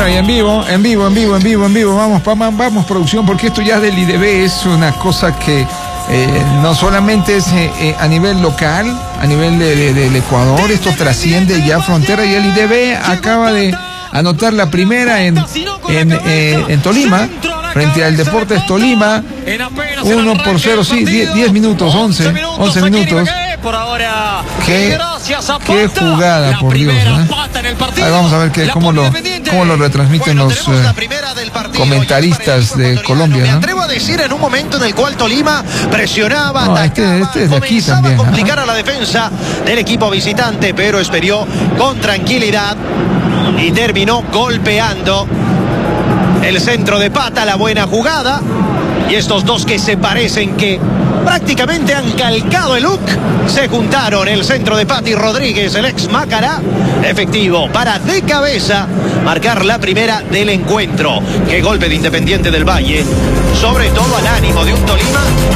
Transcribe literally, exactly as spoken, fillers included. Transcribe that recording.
Bueno, y en vivo, en vivo, en vivo, en vivo, en vivo, vamos, vamos, vamos producción, porque esto ya del I D B es una cosa que eh, no solamente es eh, eh, a nivel local, a nivel de, de, del Ecuador, esto trasciende ya frontera, y el I D B acaba de anotar la primera en, en, eh, en Tolima, frente al Deportes Tolima, uno por cero, sí, diez minutos, once, once minutos. Por ahora, qué, qué jugada, por Dios, ¿eh? Ahí vamos a ver que, cómo, lo, cómo lo retransmiten los eh, comentaristas de Colombia, ¿no? Me atrevo a decir en un momento en el cual Tolima presionaba, no, atacaba, este, este es de aquí también, a complicar ¿eh? a la defensa del equipo visitante, pero esperió con tranquilidad y terminó golpeando el centro de Pata, la buena jugada. Y estos dos que se parecen, que prácticamente han calcado el look, se juntaron. El centro de Pati Rodríguez, el ex Macará, efectivo para de cabeza marcar la primera del encuentro. Qué golpe de Independiente del Valle, sobre todo al ánimo de un Tolima